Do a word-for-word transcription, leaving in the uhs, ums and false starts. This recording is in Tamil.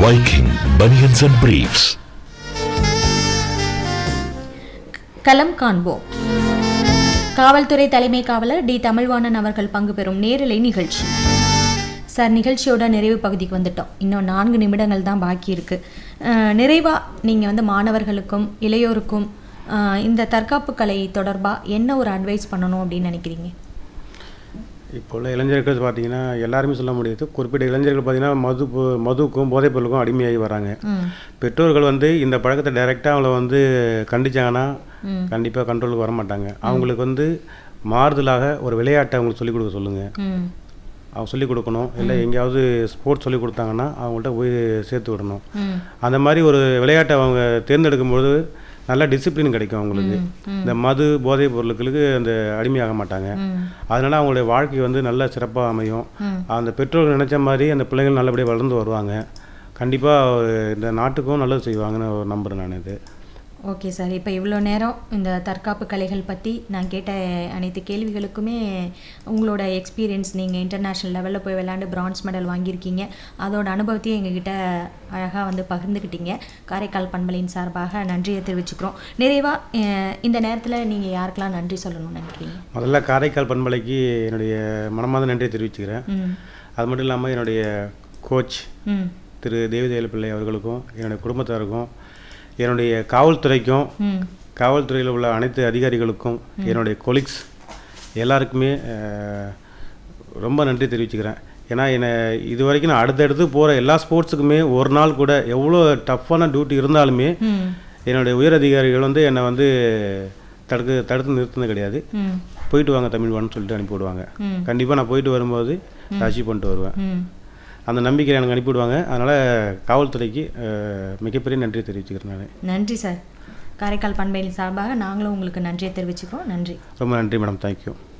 Viking Bunions and Briefs. களம் காண்போம். காவல்துறை தலைமை காவலர் டி தமிழ்வாணன் அவர்கள் பங்கு பெறும் நேரலை நிகழ்ச்சி. சார், நிகழ்ச்சியோட நிறைவு பகுதிக்கு வந்துட்டோம். இன்னும் நான்கு நிமிடங்கள் தான் பாக்கி இருக்கு. நிறைவாக நீங்கள் வந்து மாணவர்களுக்கும் இளையோருக்கும் இந்த தற்காப்பு கலை தொடர்பாக என்ன ஒரு அட்வைஸ் பண்ணணும் அப்படின்னு நினைக்கிறீங்க? இப்போ உள்ள இளைஞர்கள் பார்த்தீங்கன்னா எல்லாருமே சொல்ல முடியாது. குறிப்பிட்ட இளைஞர்கள் பார்த்தீங்கன்னா மது மதுக்கும் போதைப் பொருளுக்கும் அடிமையாகி வராங்க. பெற்றோர்கள் வந்து இந்த பழக்கத்தை டைரெக்டாக அவங்கள வந்து கண்டிச்சாங்கன்னா கண்டிப்பாக கண்ட்ரோலுக்கு வர மாட்டாங்க. அவங்களுக்கு வந்து மாறுதலாக ஒரு விளையாட்டை அவங்களுக்கு சொல்லிக் கொடுக்க சொல்லுங்கள். அவங்க சொல்லிக் கொடுக்கணும். இல்லை எங்கேயாவது ஸ்போர்ட்ஸ் சொல்லிக் கொடுத்தாங்கன்னா அவங்கள்ட்ட போய் சேர்த்து விடணும். அந்த மாதிரி ஒரு விளையாட்டை அவங்க தேர்ந்தெடுக்கும்போது நல்ல டிசிப்ளின் கிடைக்கும் அவங்களுக்கு. இந்த மது போதைப் பொருட்களுக்கு அந்த அடிமையாக மாட்டாங்க. அதனால் அவங்களுடைய வாழ்க்கை வந்து நல்ல சிறப்பாக அமையும். அந்த பெற்றோர்கள் நினச்ச மாதிரி அந்த பிள்ளைகள் நல்லபடியாக வளர்ந்து வருவாங்க. கண்டிப்பாக இந்த நாட்டுக்கும் நல்லது செய்வாங்கன்னு நம்புகிறேன் நான். இது ஓகே சார். இப்போ இவ்வளோ நேரம் இந்த தற்காப்பு கலைகள் பற்றி நான் கேட்ட அனைத்து கேள்விகளுக்குமே உங்களோட எக்ஸ்பீரியன்ஸ், நீங்கள் இன்டர்நேஷ்னல் லெவலில் போய் விளையாண்டு பிரான்ஸ் மெடல் வாங்கியிருக்கீங்க, அதோட அனுபவத்தையும் எங்ககிட்ட அழகாக வந்து பகிர்ந்துக்கிட்டீங்க. காரைக்கால் பண்பலையின் சார்பாக நன்றியை தெரிவிச்சுக்கிறோம். நிறைவாக இந்த நேரத்தில் நீங்கள் யாருக்கெல்லாம் நன்றி சொல்லணும்னு நினைக்கிறீங்க? முதல்ல காரைக்கால் பண்பலைக்கு என்னுடைய மனமார்ந்த நன்றியை தெரிவிச்சுக்கிறேன். அது மட்டும் இல்லாமல் என்னுடைய கோச் திரு தேவதேவ பிள்ளை அவர்களுக்கும், என்னுடைய குடும்பத்தாருக்கும், என்னுடைய காவல்துறைக்கும், காவல்துறையில் உள்ள அனைத்து அதிகாரிகளுக்கும், என்னுடைய கொலீக்ஸ் எல்லாருக்குமே ரொம்ப நன்றி தெரிவிச்சுக்கிறேன். ஏன்னா என்னை இது வரைக்கும் நான் அடுத்தடுத்து போகிற எல்லா ஸ்போர்ட்ஸுக்குமே ஒரு நாள் கூட எவ்வளோ டஃப்பான டியூட்டி இருந்தாலுமே என்னுடைய உயர் அதிகாரிகள் வந்து என்னை வந்து தடுக்க தடுத்து நிறுத்தினது கிடையாது. போயிட்டு வாங்க தமிழ்வான்னு சொல்லிட்டு அனுப்பி விடுவாங்க. கண்டிப்பாக நான் போயிட்டு வரும்போது அச்சீவ் பண்ணிட்டு வருவேன். அந்த நம்பிக்கை எனக்கு அனுப்பிவிடுவாங்க. அதனால் காவல்துறைக்கு மிகப்பெரிய நன்றியை தெரிவிச்சுக்கிறேன் நான். நன்றி சார். காரைக்கால் பண்பலையின் சார்பாக நாங்களும் உங்களுக்கு நன்றியை தெரிவிச்சுக்கிறோம். நன்றி. ரொம்ப நன்றி மேடம். தேங்க்யூ.